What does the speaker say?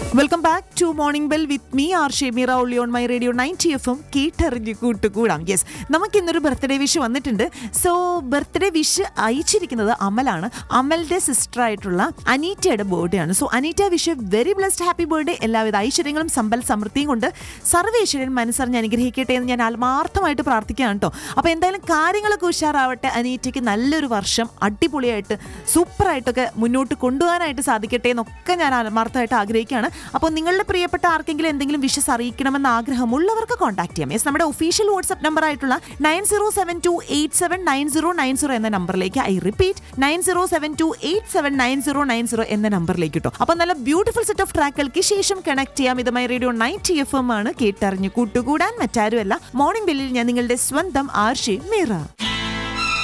Welcome back to morning bell with me R Shemeera only on my radio 90 FM കേട്ടറിഞ്ഞ് കൂട്ടുകൂടാം. Yes, നമുക്ക് ഇന്നൊരു birthday wish വന്നിട്ടുണ്ട്. So birthday wish അയച്ചിരിക്കുന്നത് അമലാണ്. അമലിന്റെ sister ആയിട്ടുള്ള അനീറ്റയുടെ ബർത്ത്ഡേ ആണ്. So Aneeta wish very blessed happy birthday. എല്ലാവിധ ഐശ്വര്യങ്ങളും സമ്പൽ സമൃദ്ധിയും കൊണ്ട് സർവേശ്വരൻ മനസ്സറിഞ്ഞ് അനുഗ്രഹിക്കട്ടെ എന്ന് ഞാൻ ആത്മാർത്ഥമായിട്ട് പ്രാർത്ഥിക്കുകയാണ് കേട്ടോ. അപ്പോൾ എന്തായാലും കാര്യങ്ങളൊക്കെ ഉഷാറാവട്ടെ. അനീറ്റയ്ക്ക് നല്ലൊരു വർഷം അടിപൊളിയായിട്ട് സൂപ്പറായിട്ടൊക്കെ മുന്നോട്ട് കൊണ്ടുപോകാനായിട്ട് സാധിക്കട്ടെ എന്നൊക്കെ ഞാൻ ആത്മാർത്ഥമായിട്ട് ആഗ്രഹിക്കുകയാണ്. അപ്പോൾ നിങ്ങളുടെ പ്രിയപ്പെട്ട ആർക്കെങ്കിലും എന്തെങ്കിലും വിഷസ് അറിയിക്കണമെന്ന് ആഗ്രഹമുള്ളവർക്ക് കോൺടാക്ട് ചെയ്യാം. യെസ്, നമ്മുടെ ഒഫീഷ്യൽ വാട്സ്ആപ്പ് നമ്പർ ആയിട്ടുള്ള 9072879090 എന്ന നമ്പറിലേക്ക്, ഐ റിപ്പീറ്റ് 9072879090 എന്ന നമ്പറിലേക്ക് കിട്ടും. അപ്പോൾ നല്ല ബ്യൂട്ടിഫുൾ സെറ്റ് ഓഫ് ട്രാക്കുകൾക്ക് ശേഷം കണക്ട് ചെയ്യാം. ഇത് മൈ റേഡിയോ 90 FM ആണ്. കേട്ടറിഞ്ഞ് കൂട്ടുകൂടാൻ മറ്റാരുമല്ല, മോർണിംഗ് ബെല്ലിൽ ഞാൻ നിങ്ങളുടെ സ്വന്തം ആർ ഷെമീറ.